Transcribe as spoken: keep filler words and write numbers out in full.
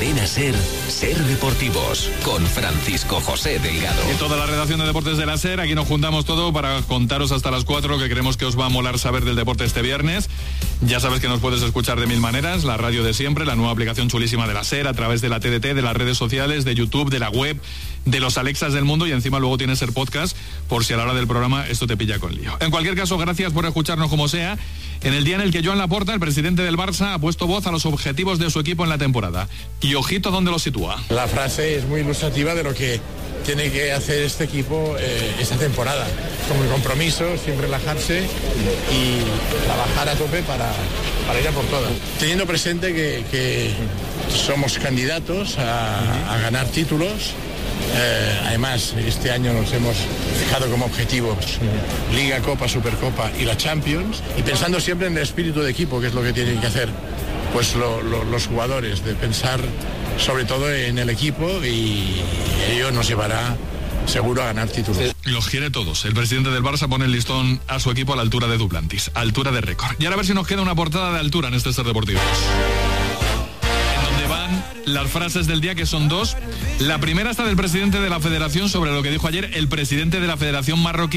Cadena SER, SER Deportivos, con Francisco José Delgado. Y toda la redacción de Deportes de la SER, aquí nos juntamos todo para contaros hasta las cuatro que creemos que os va a molar saber del deporte este viernes. Ya sabes que nos puedes escuchar de mil maneras, la radio de siempre, la nueva aplicación chulísima de la SER, a través de la T D T, de las redes sociales, de YouTube, de la web, de los Alexas del mundo, y encima luego tienes el podcast por si a la hora del programa esto te pilla con lío. En cualquier caso, gracias por escucharnos como sea, en el día en el que Joan Laporta, el presidente del Barça, ha puesto voz a los objetivos de su equipo en la temporada. Y ojito dónde lo sitúa. La frase es muy ilustrativa de lo que tiene que hacer este equipo eh, esta temporada. Con el compromiso, sin relajarse y trabajar a tope para, para ir a por todas. Teniendo presente que, que somos candidatos a, a ganar títulos. Eh, además, este año nos hemos fijado como objetivos Liga, Copa, Supercopa y la Champions, y pensando siempre en el espíritu de equipo, que es lo que tienen que hacer pues lo, lo, los jugadores, de pensar sobre todo en el equipo, y ello nos llevará seguro a ganar títulos. Los quiere todos. El presidente del Barça pone el listón a su equipo a la altura de Duplantis, altura de récord. Y ahora a ver si nos queda una portada de altura en este SER Deportivos. Las frases del día, que son dos. La primera está del presidente de la federación sobre lo que dijo ayer el presidente de la Federación Marroquí.